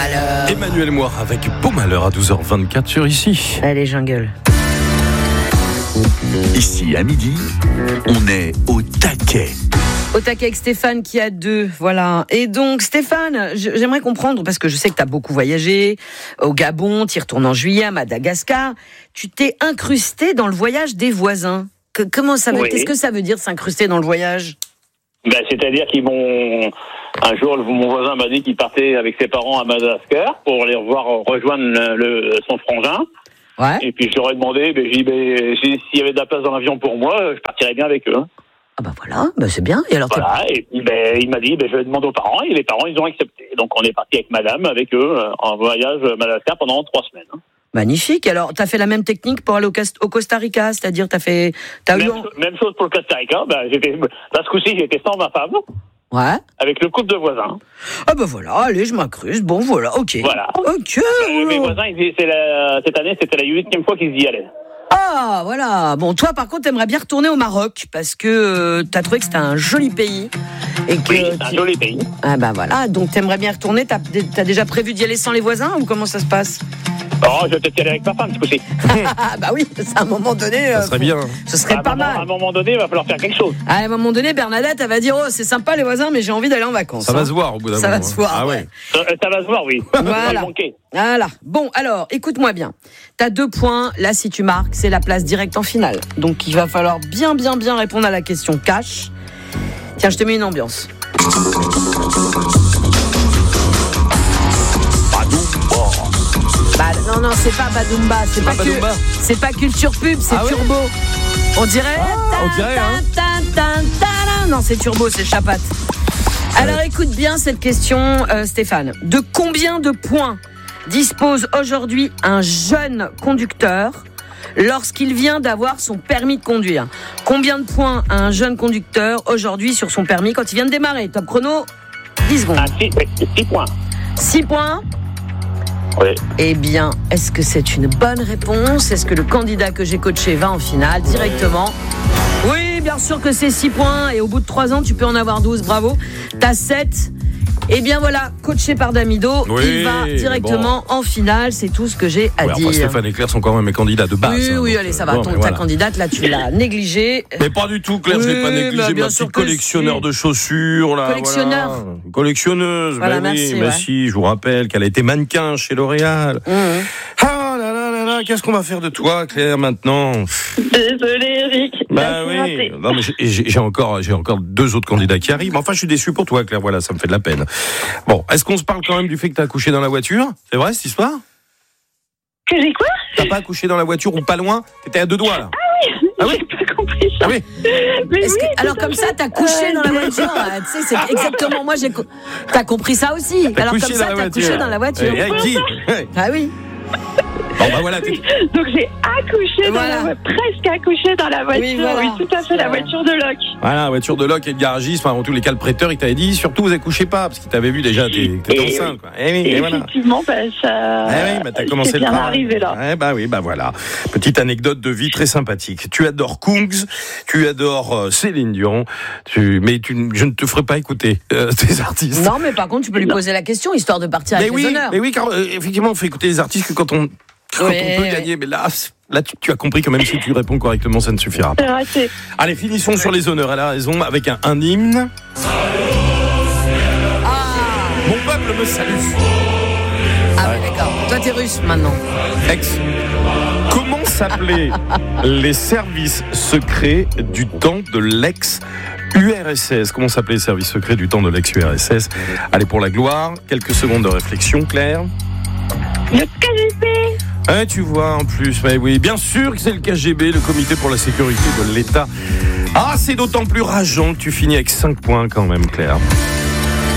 malheur. Emmanuel Moir avec Beau Malheur à 12h24 sur Ici. Allez, jungle. Ici, à midi, on est au taquet. Au taquet avec Stéphane qui a 2, voilà. Et donc Stéphane, j'aimerais comprendre, parce que je sais que tu as beaucoup voyagé, au Gabon, tu y retournes en juillet, à Madagascar, tu t'es incrusté dans le voyage des voisins. Comment ça veut, Qu'est-ce que ça veut dire s'incruster dans le voyage ? C'est-à-dire qu'ils m'ont... Un jour, mon voisin m'a dit qu'il partait avec ses parents à Madagascar pour aller rejoindre son frangin. Ouais. Et puis je leur ai demandé, s'il y avait de la place dans l'avion pour moi, je partirais bien avec eux. Ah bah voilà, c'est bien. Et alors et puis il m'a dit, je vais demander aux parents, et les parents ils ont accepté. Donc on est parti avec madame, avec eux, en voyage à Madagascar pendant 3 semaines. Magnifique. Alors, t'as fait la même technique pour aller au Costa Rica, c'est-à-dire Même chose pour le Costa Rica. Ce coup-ci, j'étais sans ma femme. Ouais. Avec le couple de voisins. Ah bah voilà, allez, je m'incruste. Bon, voilà, ok. Voilà. Ok. Mes voisins, cette année, c'était la 8e fois qu'ils y allaient. Ah, voilà. Bon, toi, par contre, t'aimerais bien retourner au Maroc, parce que t'as trouvé que c'était un joli pays. Oui, c'est un joli pays. Ah bah voilà, donc t'aimerais bien retourner. T'as déjà prévu d'y aller sans les voisins, ou comment ça se passe ? Oh, je vais peut-être y aller avec ma femme, ce coup-ci. Bah oui, à un moment donné... Ça serait bien. Ce serait pas mal. À un moment donné, il va falloir faire quelque chose. À un moment donné, Bernadette, elle va dire, oh, c'est sympa les voisins, mais j'ai envie d'aller en vacances. Ça va se voir au bout d'un moment. Ça va se voir, Ah ouais. Ça va se voir, oui. Voilà. Bon, alors, écoute-moi bien. T'as 2 points. Là, si tu marques, c'est la place directe en finale. Donc, il va falloir bien répondre à la question cash. Tiens, je te mets une ambiance. Non, c'est pas Badoumba, c'est pas Culture Pub, c'est Turbo. On dirait. Non, c'est Turbo, c'est Chapat. Alors écoute bien cette question, Stéphane. De combien de points dispose aujourd'hui un jeune conducteur lorsqu'il vient d'avoir son permis de conduire ? Combien de points a un jeune conducteur aujourd'hui sur son permis quand il vient de démarrer ? Top chrono, 10 secondes. 6 points. 6 points ? Oui. Eh bien, est-ce que c'est une bonne réponse ? Est-ce que le candidat que j'ai coaché va en finale directement ? Oui, bien sûr que c'est 6 points. Et au bout de 3 ans, tu peux en avoir 12. Bravo. T'as 7. Eh bien voilà, coaché par Damido, il va directement en finale. C'est tout ce que j'ai à dire. Stéphane et Claire sont quand même mes candidats de base. Oui, allez, ça va. Ta candidate, là, tu l'as négligée. Mais pas du tout, Claire, je l'ai pas négligée. Ma petite collectionneur de chaussures, là. Collectionneur. Voilà. Collectionneuse. Voilà, merci, je vous rappelle qu'elle a été mannequin chez L'Oréal. Ah là, qu'est-ce qu'on va faire de toi, Claire, maintenant ? Désolé, Eric. Oui. Non, mais j'ai encore 2 autres candidats qui arrivent. Enfin, je suis déçu pour toi, Claire. Voilà, ça me fait de la peine. Bon, est-ce qu'on se parle quand même du fait que t'as accouché dans la voiture ? C'est vrai, cette histoire ? Que j'ai quoi ? T'as pas accouché dans la voiture ou pas loin ? T'étais à 2 doigts, là. Ah oui, j'ai pas compris ça. Ah oui. Alors comme ça, t'as couché dans la voiture. Tu sais, c'est exactement moi. T'as compris ça aussi. Alors comme ça, t'as couché dans la voiture. Ah oui. Bon, voilà. Donc j'ai accouché presque accouché dans la voiture. Oui, tout à fait, la voiture de Locke. Voilà, la voiture de Locke et le garagiste. Enfin, en tous les cas, le prêteur, il t'avait dit surtout vous accouchez pas parce qu'il t'avait vu déjà. T'étais enceinte, quoi. Et effectivement, ça. T'as commencé bien arrivé là. Voilà. Petite anecdote de vie très sympathique. Tu adores Kungs, tu adores Céline Dion, mais je ne te ferai pas écouter tes artistes. Non, mais par contre, tu peux lui poser la question histoire de partir avec les honneurs. Mais oui, car effectivement, on fait écouter les artistes que quand on peut gagner, mais là tu as compris que même si tu réponds correctement, ça ne suffira pas. Allez, finissons sur les honneurs. Elle a raison avec un hymne. Mon peuple me salue. Ah oui, d'accord. Toi, t'es russe maintenant. Comment s'appelaient les services secrets du temps de l'ex-URSS ? Comment s'appelaient les services secrets du temps de l'ex-URSS ? Allez, pour la gloire, quelques secondes de réflexion, Claire. Le KGB. Tu vois, en plus, mais oui, bien sûr que c'est le KGB, le Comité pour la sécurité de l'État. Ah, c'est d'autant plus rageant que tu finis avec 5 points quand même, Claire.